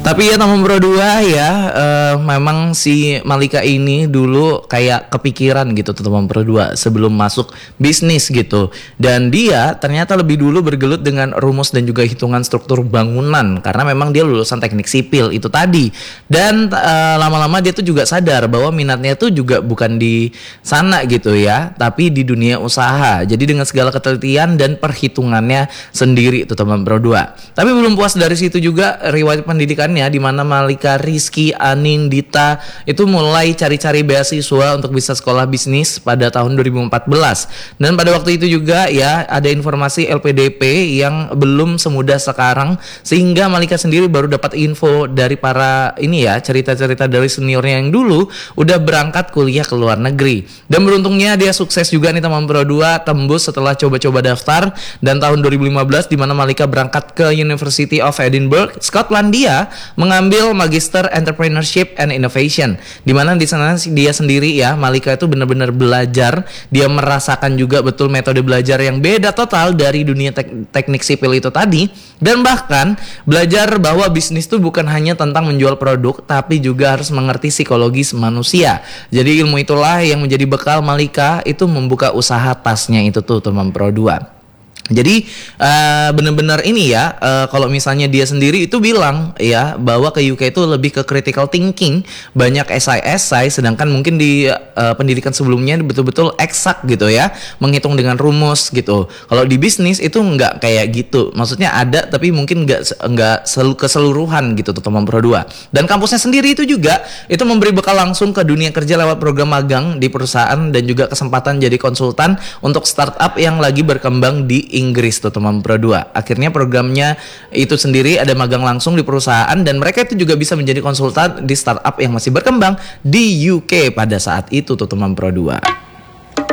Tapi ya teman Pro 2 ya, memang si Malika ini dulu kayak kepikiran gitu teman Pro 2 sebelum masuk bisnis gitu. Dan dia ternyata lebih dulu bergelut dengan rumus dan juga hitungan struktur bangunan karena memang dia lulusan teknik sipil itu tadi. Dan lama-lama dia tuh juga sadar bahwa minatnya tuh juga bukan di sana gitu ya, tapi di dunia usaha. Jadi dengan segala ketelitian dan perhitungannya sendiri itu teman Pro 2. Tapi belum puas dari situ juga riwayat pendidikan di mana Malika, Rizky, Anin, Dita itu mulai cari-cari beasiswa untuk bisa sekolah bisnis pada tahun 2014. Dan pada waktu itu juga ya ada informasi LPDP yang belum semudah sekarang, sehingga Malika sendiri baru dapat info dari para ini ya, cerita-cerita dari seniornya yang dulu udah berangkat kuliah ke luar negeri. Dan beruntungnya dia sukses juga nih teman Pro 2, tembus setelah coba-coba daftar. Dan tahun 2015 di mana Malika berangkat ke University of Edinburgh, Skotlandia, mengambil Magister Entrepreneurship and Innovation, di mana di sana dia sendiri ya, Malika itu benar-benar belajar, dia merasakan juga betul metode belajar yang beda total dari dunia teknik sipil itu tadi, dan bahkan belajar bahwa bisnis itu bukan hanya tentang menjual produk, tapi juga harus mengerti psikologis manusia. Jadi ilmu itulah yang menjadi bekal Malika itu membuka usaha tasnya itu tuh teman Pro 2. Jadi benar-benar ini ya, kalau misalnya dia sendiri itu bilang ya bahwa ke UK itu lebih ke critical thinking, banyak SI, sedangkan mungkin di pendidikan sebelumnya betul-betul eksak gitu ya, menghitung dengan rumus gitu. Kalau di bisnis itu nggak kayak gitu, maksudnya ada tapi mungkin nggak keseluruhan gitu teman Pro 2. Dan kampusnya sendiri itu juga itu memberi bekal langsung ke dunia kerja lewat program magang di perusahaan dan juga kesempatan jadi konsultan untuk startup yang lagi berkembang di Inggris tuh teman Pro 2. Akhirnya programnya itu sendiri ada magang langsung di perusahaan, dan mereka itu juga bisa menjadi konsultan di startup yang masih berkembang di UK pada saat itu tuh teman Pro 2.